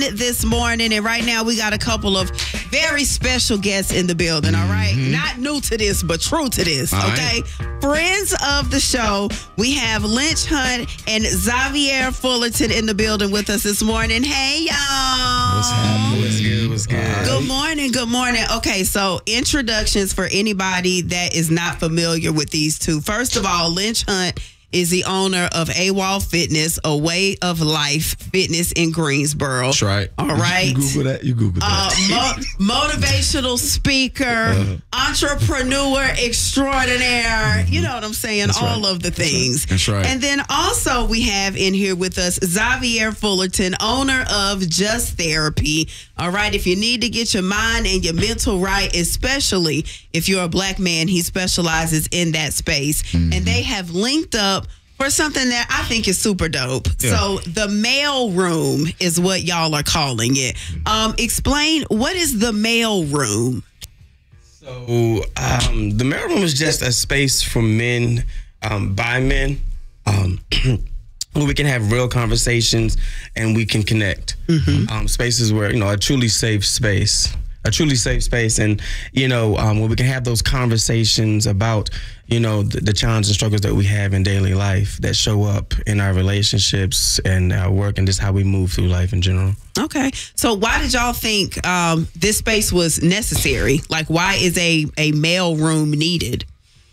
this morning, and right now we got a couple of very special guests in the building. All right, not new to this, but true to this. All okay, friends of the show. We have Lynch Hunt and Xavier Fullerton in the building with us this morning. Hey, y'all. What's happening? What's good? What's good? Good morning. Good morning. Okay, so introductions for anybody that is not familiar with these two. First of all, Lynch Hunt is the owner of AWOL Fitness, a way of life fitness in Greensboro. That's right. All right. You Google that. You Google that. Motivational speaker, entrepreneur extraordinaire. You know what I'm saying? That's all right. of the things. That's right. And then also we have in here with us Xavier Fullerton, owner of Just Therapy. All right. If you need to get your mind and your mental right, especially if you're a black man, he specializes in that space. And they have linked up for something that I think is super dope. Yeah. So the mail room is what y'all are calling it. Explain, what is the mail room? So the mail room is just a space for men, by men, where we can have real conversations and we can connect. Spaces where, a truly safe space. And, where we can have those conversations about, the challenges and struggles that we have in daily life that show up in our relationships and our work and just how we move through life in general. Okay. So why did y'all think this space was necessary? Like, why is a mail room needed?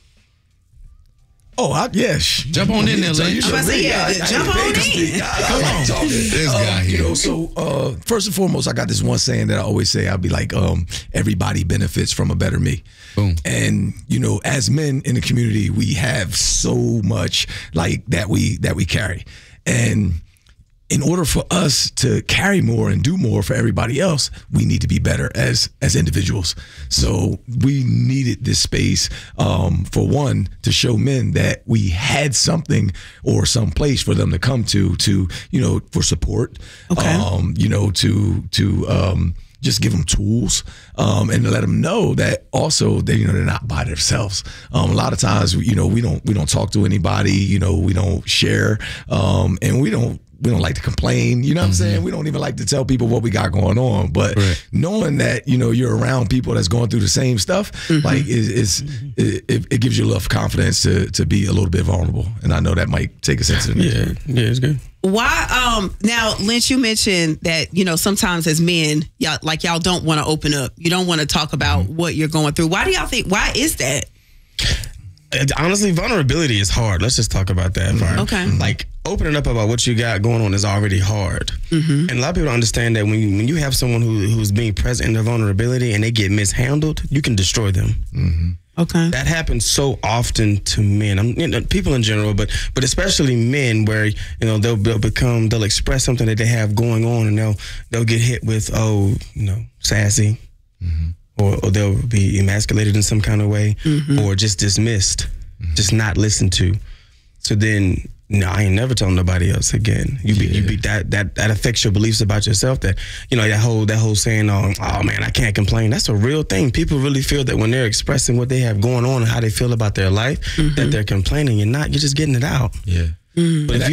Oh, yes. Jump on in there, Lynch. I'm about to say, jump on in. Come on. This guy here. So first and foremost, I got this one saying that I always say. I'll be like, everybody benefits from a better me. Boom. And as men in the community, we have so much like that we carry, and in order for us to carry more and do more for everybody else, we need to be better as individuals. So we needed this space, for one, to show men that we had something or some place for them to come to for support. Okay. To just give them tools, and to let them know that also they're not by themselves. A lot of times, we don't talk to anybody. We don't share, and we don't like to complain, you know what I'm saying? We don't even like to tell people what we got going on. But knowing that, you're around people that's going through the same stuff, like it gives you a little confidence to be a little bit vulnerable. And I know that might take us into the next. Yeah, it's good. Why, now, Lynch, you mentioned that, sometimes as men, y'all don't want to open up. You don't want to talk about what you're going through. Why is that? Honestly, vulnerability is hard. Let's just talk about that. Okay. Like, opening up about what you got going on is already hard. And a lot of people don't understand that when you have someone who's being present in their vulnerability and they get mishandled, you can destroy them. Okay. That happens so often to men. People in general, but especially men, where they'll express something that they have going on, and they'll get hit with sassy, or they'll be emasculated in some kind of way, or just dismissed, just not listened to. So then, no, I ain't never telling nobody else again. You be that affects your beliefs about yourself. That that whole saying, oh man, I can't complain. That's a real thing. People really feel that when they're expressing what they have going on and how they feel about their life, that they're complaining. You're not. You're just getting it out. Yeah. But if